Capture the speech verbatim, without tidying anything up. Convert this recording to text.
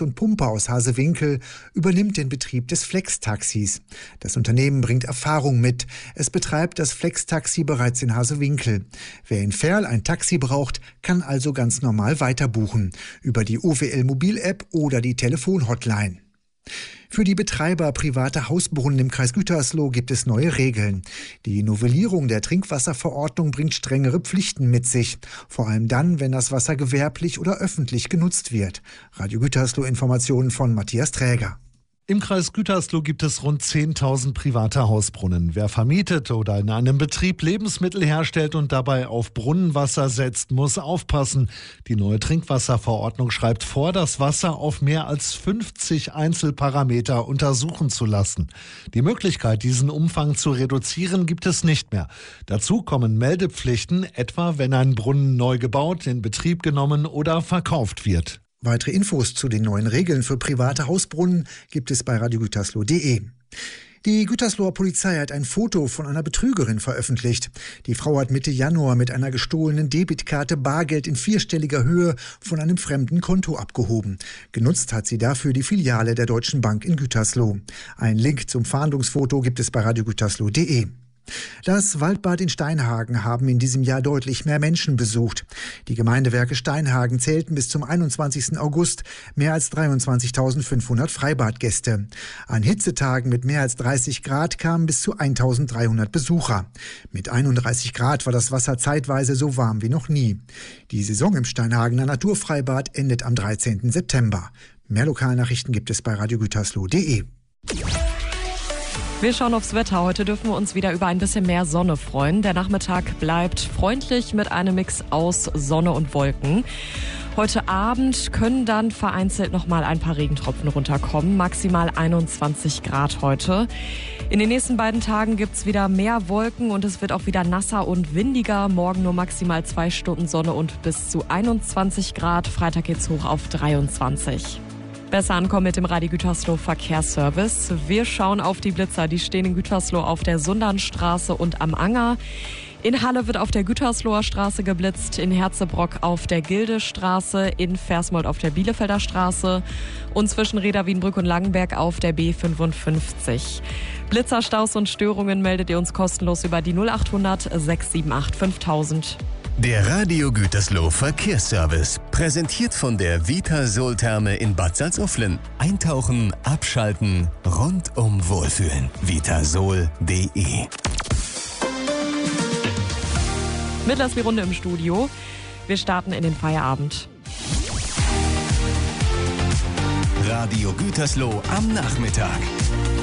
Bus und Pumpe aus Hasewinkel übernimmt den Betrieb des Flex-Taxis. Das Unternehmen bringt Erfahrung mit. Es betreibt das Flex-Taxi bereits in Hasewinkel. Wer in Verl ein Taxi braucht, kann also ganz normal weiterbuchen. Über die O W L-Mobil-App oder die Telefon-Hotline. Für die Betreiber privater Hausbrunnen im Kreis Gütersloh gibt es neue Regeln. Die Novellierung der Trinkwasserverordnung bringt strengere Pflichten mit sich. Vor allem dann, wenn das Wasser gewerblich oder öffentlich genutzt wird. Radio Gütersloh Informationen von Matthias Träger. Im Kreis Gütersloh gibt es rund zehntausend private Hausbrunnen. Wer vermietet oder in einem Betrieb Lebensmittel herstellt und dabei auf Brunnenwasser setzt, muss aufpassen. Die neue Trinkwasserverordnung schreibt vor, das Wasser auf mehr als fünfzig Einzelparameter untersuchen zu lassen. Die Möglichkeit, diesen Umfang zu reduzieren, gibt es nicht mehr. Dazu kommen Meldepflichten, etwa wenn ein Brunnen neu gebaut, in Betrieb genommen oder verkauft wird. Weitere Infos zu den neuen Regeln für private Hausbrunnen gibt es bei radio gütersloh punkt de. Die Gütersloher Polizei hat ein Foto von einer Betrügerin veröffentlicht. Die Frau hat Mitte Januar mit einer gestohlenen Debitkarte Bargeld in vierstelliger Höhe von einem fremden Konto abgehoben. Genutzt hat sie dafür die Filiale der Deutschen Bank in Gütersloh. Ein Link zum Fahndungsfoto gibt es bei radio gütersloh punkt de. Das Waldbad in Steinhagen haben in diesem Jahr deutlich mehr Menschen besucht. Die Gemeindewerke Steinhagen zählten bis zum einundzwanzigsten August mehr als dreiundzwanzigtausendfünfhundert Freibadgäste. An Hitzetagen mit mehr als dreißig Grad kamen bis zu eintausenddreihundert Besucher. Mit einunddreißig Grad war das Wasser zeitweise so warm wie noch nie. Die Saison im Steinhagener Naturfreibad endet am dreizehnten September. Mehr Lokalnachrichten gibt es bei radio gütersloh punkt de. Wir schauen aufs Wetter. Heute dürfen wir uns wieder über ein bisschen mehr Sonne freuen. Der Nachmittag bleibt freundlich mit einem Mix aus Sonne und Wolken. Heute Abend können dann vereinzelt noch mal ein paar Regentropfen runterkommen. Maximal einundzwanzig Grad heute. In den nächsten beiden Tagen gibt's wieder mehr Wolken und es wird auch wieder nasser und windiger. Morgen nur maximal zwei Stunden Sonne und bis zu einundzwanzig Grad. Freitag geht's hoch auf dreiundzwanzig. Besser ankommen mit dem Radio Gütersloh Verkehrsservice. Wir schauen auf die Blitzer. Die stehen in Gütersloh auf der Sundernstraße und am Anger. In Halle wird auf der Gütersloher Straße geblitzt, in Herzebrock auf der Gildestraße, in Versmold auf der Bielefelder Straße und zwischen Reda, Wienbrück und Langenberg auf der B fünfundfünfzig. Blitzerstaus und Störungen meldet ihr uns kostenlos über die null achthundert sechs sieben acht fünftausend. Der Radio Gütersloh Verkehrsservice, präsentiert von der Vitasol-Therme in Bad Salzuflen. Eintauchen, abschalten, rundum wohlfühlen. vitasol punkt de. Mittlerweile die Runde im Studio. Wir starten in den Feierabend. Radio Gütersloh am Nachmittag.